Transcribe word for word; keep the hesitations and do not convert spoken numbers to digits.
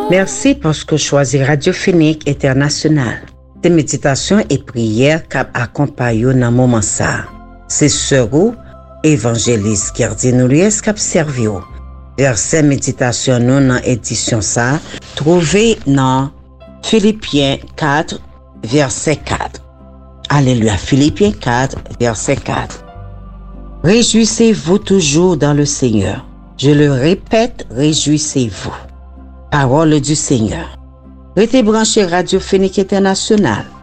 Merci parce que choisi Radio Phoenix International. Des méditations et prières qui accompagnent dans moment ça. C'est sœur évangéliste Gerdine Louis qui servi. Verset méditation non dans édition ça, trouvé dans Philippiens quatre, verset quatre. Alléluia, Philippiens quatre, verset quatre. Réjouissez-vous toujours dans le Seigneur. Je le répète, réjouissez-vous. Parole du Seigneur. Restez branché Radio Phoenix International.